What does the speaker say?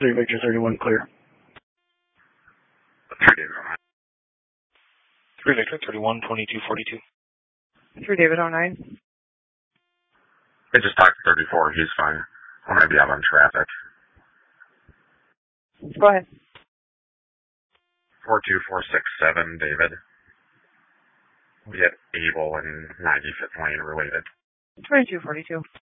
3 Victor 31 clear. 3 David 09. 3 Victor 31 2242. 3 David 09. I just talked to 34. He's fine. I might be out on traffic. Go ahead. 42467, David. We get Able and 95th Lane related. 2242.